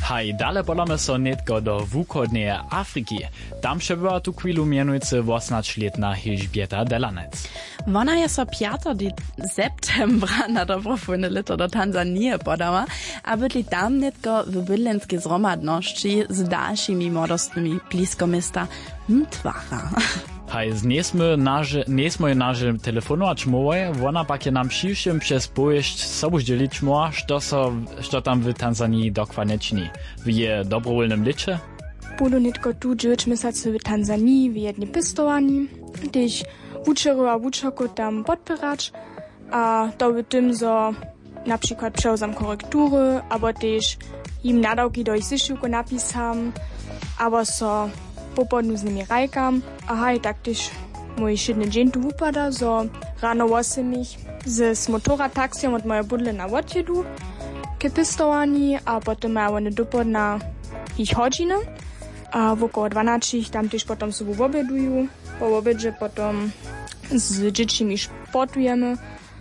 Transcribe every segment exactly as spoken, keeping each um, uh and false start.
Haj, dale podamy so netko do wukodneje Afriki. Tam przebywa tu chwilu mianujcy osnačletna Elżbieta Delanec. Ona je so piątego septembra na dobrowolne lito do Tanzanije podała, a byli tam netko w bydlenskiej zromadności z dalszymi młodostnymi blisko miasta Mtwara. Haj, znesmy nasze, nesmy nasze telefonować moje, ona pak je nam przyjszym przez powieść sobu dzielić mo, što so, što tam w Tanzanii dokładnie czyni. W je dobrowolnym licie? Budu netko tu dziewięć miesięcy w Tanzanii, w jednej pistowani, gdyż uczeru a uczerku tam podpierać, a to w tym, że na przykład przełzam korektury, albo też im nadałki do ich zyszyłku napisam, albo so popodnu z nimi rajkam, a haj, tak też mój szydny dzień tu upada, że rano osiem ich z motora taksiem od mojej budle na odjedu k pistowani, a potem mają one dopodna ich godziny, a wokoło dwanaście tam też potem sobie obiedują, po obiedzie potem z dziećmi sportujemy,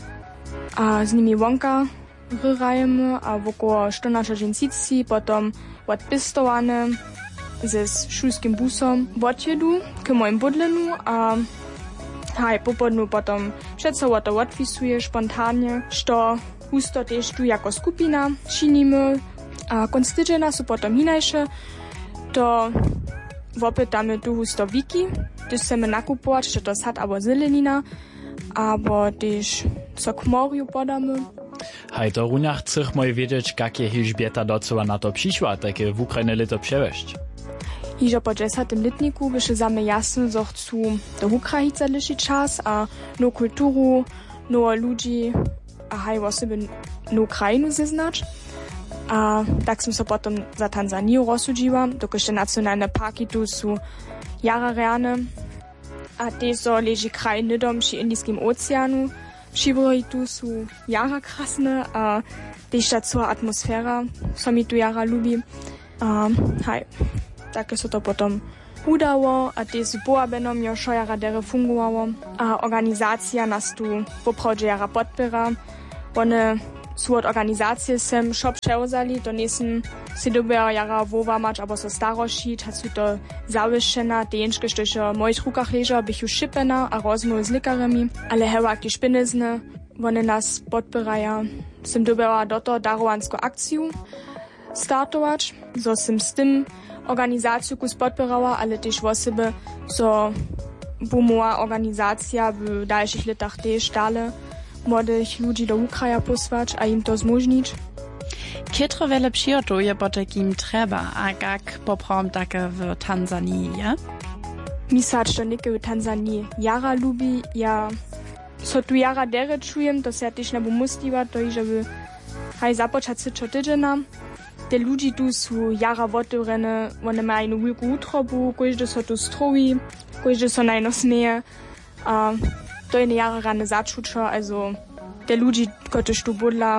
a z nimi wonka ryrajemy, a wokoło czternaście dziesięcicy potem odpistowane ze szulskim busom odjedu k moim budlenu, a haj, popodnu potem všetko to odpisuje spontánne, što husto też tu jako skupina činimy, a konc tydzienia są potem hinajsze, to wopytamy tu husto wiki, też chcemy nakupować, czy to sad albo zelenina, albo też co k morju podamy. Haj, to runia chcych moj wiedzieć, jak je Elżbieta doceła na to przyszła, takie w Ukrainie lito przewieźć. Iżo po dziesiątym letniku bysze zame jasne, że chcą do Ukraicy liczyć czas, a no kulturu, no ludzi, a haj osoby no Ukrainu zeznać. A tak som so potem za Tanzaniju rozsudziła, dokud nacjonalne parki tu są jara reane, a te so leży kraj nidom przy Indijskim oceanu, przy tu są jara krasne, a też ta cała atmosfera, co mi tu jara lubi. A haj, tak so to potem udało, a te z boabenom już jara dere fungowało, a organizacja nas tu poprowadzi jara podpiera, one są od organizacji sem shop przełzali, to nie są si dobiera jara wowa mać, albo so starości, a są to zawieszena, te jęczki, što się w moich rukach leżą, bych już szypena, a rozmowy z lekarami, ale hewa die szpinizny, one nas podpierają, sem dobiera do to darowanską akcję startować, so sem z tym organizację kus podpierała, ale też osoby, so bumowa organizacja w dalszych latach też dalej młodych ludzi do Ukraja posłać, a im to zmożnić. Kitro wiele przyjotów je po takim trzeba, a jak poprom takie w Tanzanii, ja? Misać to nieke w Tanzanii jara lubi, ja co tu jara dere czujem, to se też nie bumustiwa, to i żeby haj zapoczać co tydziena. Te ludzi tu są jara wotyrene, one mają wielką utrobu, każdy so tu strowi, każdy so najno smieje, a to je jara rane začuča, also te ludzi, którzy tu budla,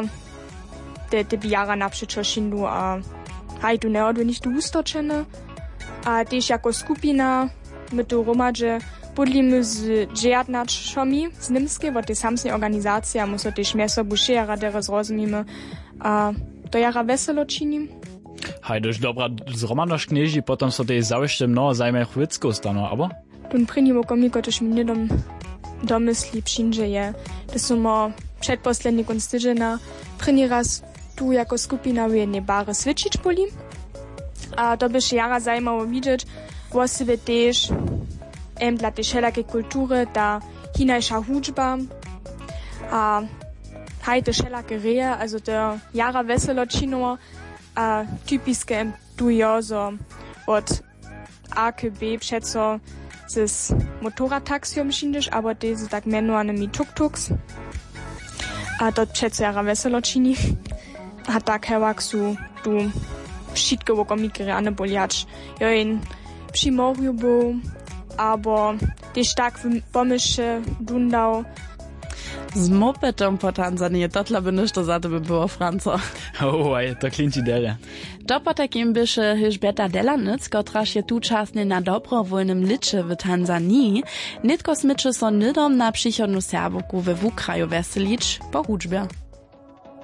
te te jara naprzeczo szindu, a haj tu ne odwenić tu ustoczene, a też jako skupina, my tu romadze budlimy z dziewiętnaczami z Nimskiej, bo te samsne organizacje, a muso też mieso busze jara dere zrozumimy, a to jara weselo czyni. Haj, dość dobra zromadność knieži, potom so tej zawieszcze mnoho zajmych widzków stano, abo? Tun prinimo komiko, toż mi nie dom domysli przyjdzie je. To są mo przedposledni konc tydzienia. Pryni raz tu jako skupina w jednej bary switchić boli. A to by się jara zajmało widzieć, wo sobie też em dla tej wszelakiej kultury, ta hinajsza hudżba, a haj te wszelakie reje, also te jara weselo činovo, a typiskie em tu jozo od A k B przeco z motorradtaxiom činiš, aber diese tak menovanými tuk-tuks. A to přece jara veselo čini. A tak hevak su tu všetko voko mikre a neboliač. Jo jen při morju był, abo tež tak v pomyše dundał. Z mopetom po Tanzanii, to dla by ništo za to by było, Franco. O, aj, to klinci dere. To po takim byše Elżbieta Delanec, kotraž je tu časne na dobrowolnym licze w Tanzanii, nitko smyče so nidom na przychodnu serbuku we Wukraju veselić po hudžbie.